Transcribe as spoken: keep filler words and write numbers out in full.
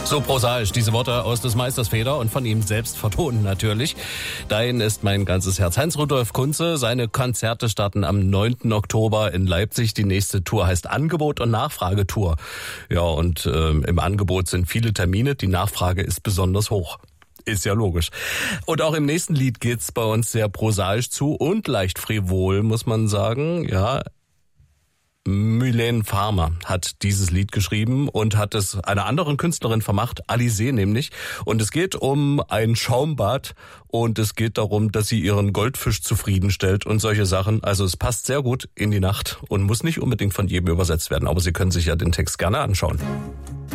So prosaisch, diese Worte aus des Meisters Feder und von ihm selbst vertonen natürlich. Dein ist mein ganzes Herz. Heinz-Rudolf Kunze, seine Konzerte starten am neunten Oktober in Leipzig. Die nächste Tour heißt Angebot- und Nachfragetour. Ja, und äh, im Angebot sind viele Termine, die Nachfrage ist besonders hoch. Ist ja logisch. Und auch im nächsten Lied geht's bei uns sehr prosaisch zu und leicht frivol, muss man sagen. Ja, Mylène Farmer hat dieses Lied geschrieben und hat es einer anderen Künstlerin vermacht, Alizée nämlich. Und es geht um ein Schaumbad und es geht darum, dass sie ihren Goldfisch zufriedenstellt und solche Sachen. Also es passt sehr gut in die Nacht und muss nicht unbedingt von jedem übersetzt werden. Aber Sie können sich ja den Text gerne anschauen.